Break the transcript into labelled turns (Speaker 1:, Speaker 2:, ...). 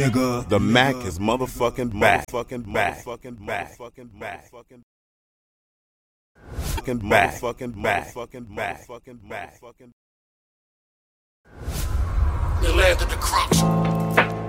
Speaker 1: nigga.
Speaker 2: The Mac is motherfucking back. Motherfucking back. Motherfucking back. Motherfucking back. Motherfucking back. Motherfucking back.